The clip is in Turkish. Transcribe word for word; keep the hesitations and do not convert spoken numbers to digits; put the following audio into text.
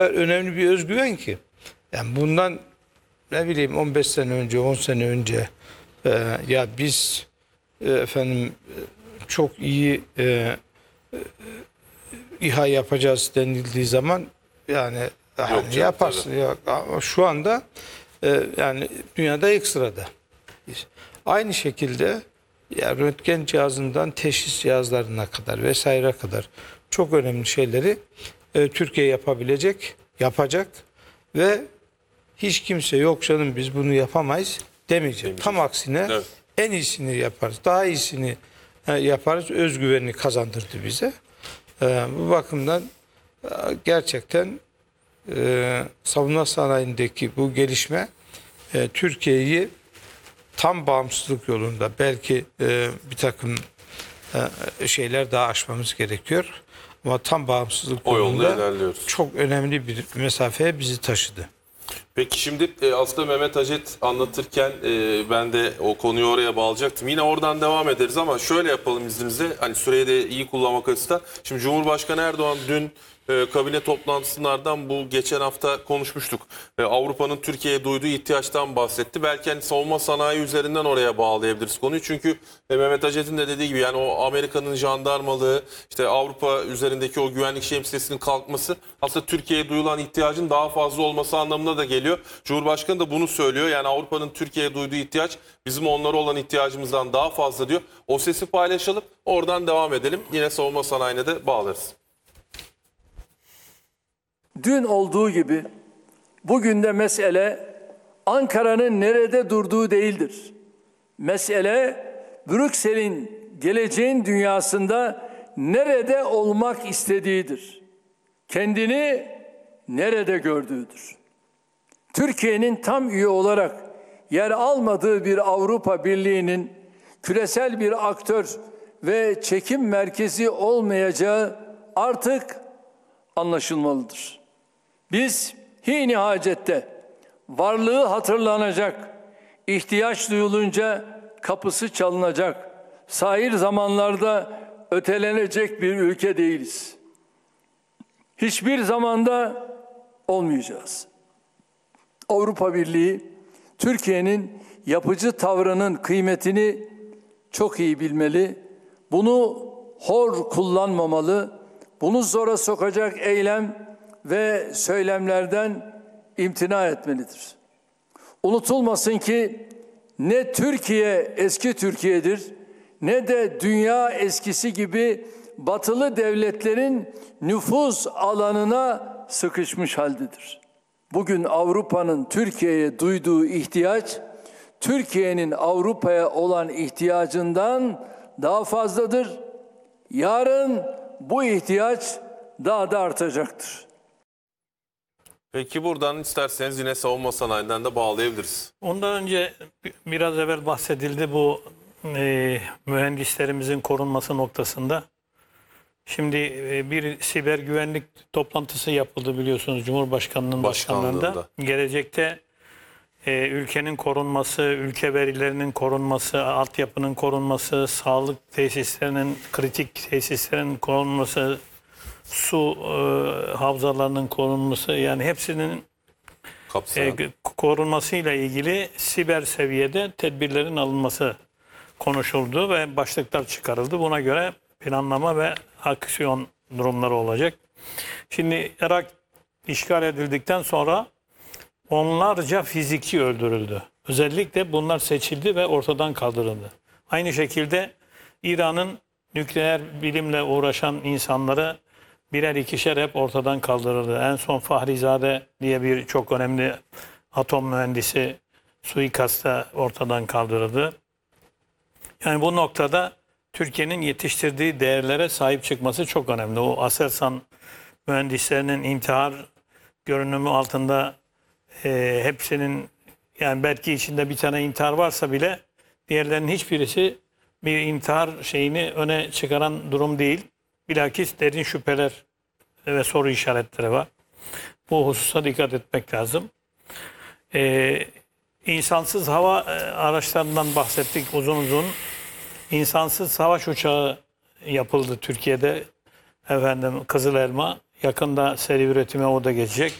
önemli bir özgüven ki. Yani bundan ne bileyim on beş sene önce, on sene önce e, ya biz e, efendim çok iyi e, e, İHA yapacağız denildiği zaman yani hani canım, yaparsın. Ya, ama şu anda e, yani dünyada ilk sırada. Aynı şekilde ya röntgen cihazından teşhis cihazlarına kadar vesaire kadar çok önemli şeyleri e, Türkiye yapabilecek, yapacak ve hiç kimse yok canım biz bunu yapamayız demeyecek. Demeyecek. Tam aksine evet. En iyisini yaparız, daha iyisini e, yaparız. Özgüvenini kazandırdı bize. E, bu bakımdan e, gerçekten e, savunma sanayindeki bu gelişme e, Türkiye'yi tam bağımsızlık yolunda belki e, bir takım e, şeyler daha aşmamız gerekiyor. Ama tam bağımsızlık o yolunda çok önemli bir mesafeye bizi taşıdı. Peki şimdi e, aslında Mehmet Acet anlatırken e, ben de o konuyu oraya bağlayacaktım. Yine oradan devam ederiz ama şöyle yapalım izninizle. Hani süreyi de iyi kullanmak açısından. Şimdi Cumhurbaşkanı Erdoğan dün e, kabine toplantısından bu geçen hafta konuşmuştuk. E, Avrupa'nın Türkiye'ye duyduğu ihtiyaçtan bahsetti. Belki hani savunma sanayi üzerinden oraya bağlayabiliriz konuyu. Çünkü e, Mehmet Acet'in de dediği gibi yani o Amerika'nın jandarmalığı, işte Avrupa üzerindeki o güvenlik şemsiyesinin kalkması aslında Türkiye'ye duyulan ihtiyacın daha fazla olması anlamına da geliyor. Cumhurbaşkanı da bunu söylüyor. Yani Avrupa'nın Türkiye'ye duyduğu ihtiyaç bizim onlara olan ihtiyacımızdan daha fazla diyor. O sesi paylaşalım. Oradan devam edelim. Yine savunma sanayine de bağlarız. Dün olduğu gibi bugün de mesele Ankara'nın nerede durduğu değildir. Mesele Brüksel'in geleceğin dünyasında nerede olmak istediğidir. Kendini nerede gördüğüdür. Türkiye'nin tam üye olarak yer almadığı bir Avrupa Birliği'nin küresel bir aktör ve çekim merkezi olmayacağı artık anlaşılmalıdır. Biz hîn-i hacette varlığı hatırlanacak, ihtiyaç duyulunca kapısı çalınacak, sair zamanlarda ötelenecek bir ülke değiliz. Hiçbir zamanda olmayacağız. Avrupa Birliği, Türkiye'nin yapıcı tavrının kıymetini çok iyi bilmeli, bunu hor kullanmamalı, bunu zora sokacak eylem ve söylemlerden imtina etmelidir. Unutulmasın ki ne Türkiye eski Türkiye'dir, ne de dünya eskisi gibi batılı devletlerin nüfuz alanına sıkışmış haldedir. Bugün Avrupa'nın Türkiye'ye duyduğu ihtiyaç, Türkiye'nin Avrupa'ya olan ihtiyacından daha fazladır. Yarın bu ihtiyaç daha da artacaktır. Peki buradan isterseniz yine savunma sanayinden de bağlayabiliriz. Ondan önce biraz evvel bahsedildi bu e, mühendislerimizin korunması noktasında. Şimdi e, bir siber güvenlik toplantısı yapıldı biliyorsunuz Cumhurbaşkanlığı'nın başkanlığında. Gelecekte e, ülkenin korunması, ülke verilerinin korunması, altyapının korunması, sağlık tesislerinin, kritik tesislerin korunması, su e, havzalarının korunması, yani hepsinin e, korunmasıyla ilgili siber seviyede tedbirlerin alınması konuşuldu ve başlıklar çıkarıldı. Buna göre planlama ve aksiyon durumları olacak. Şimdi Irak işgal edildikten sonra onlarca fiziki öldürüldü. Özellikle bunlar seçildi ve ortadan kaldırıldı. Aynı şekilde İran'ın nükleer bilimle uğraşan insanları birer ikişer hep ortadan kaldırıldı. En son Fahrizade diye bir çok önemli atom mühendisi suikasta ortadan kaldırıldı. Yani bu noktada Türkiye'nin yetiştirdiği değerlere sahip çıkması çok önemli. O Aselsan mühendislerinin intihar görünümü altında e, hepsinin, yani belki içinde bir tane intihar varsa bile diğerlerinin hiçbirisi bir intihar şeyini öne çıkaran durum değil. Bilakis derin şüpheler ve soru işaretleri var. Bu hususa dikkat etmek lazım. Ee, insansız hava araçlarından bahsettik uzun uzun. İnsansız savaş uçağı yapıldı Türkiye'de. Efendim Kızıl Elma. Yakında seri üretime o da geçecek.